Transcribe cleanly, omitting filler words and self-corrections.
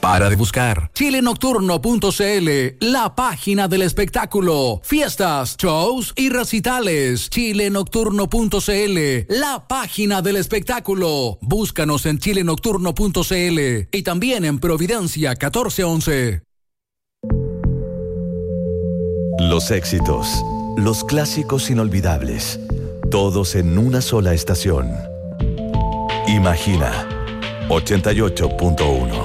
para de buscar. Chilenocturno.cl, la página del espectáculo. Fiestas, shows y recitales. Chilenocturno.cl, la página del espectáculo. Búscanos en chilenocturno.cl y también en Providencia 1411. Los éxitos, los clásicos inolvidables, todos en una sola estación. Imagina 88.1.